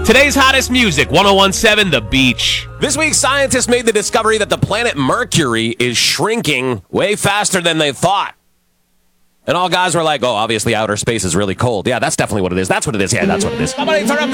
Today's hottest music, 101.7 The Beach. This week, scientists made the discovery that the planet Mercury is shrinking way faster than they thought. And all guys were like, oh, obviously outer space is really cold. Yeah, that's definitely what it is. That's what it is. Yeah, that's what it is. Somebody turn up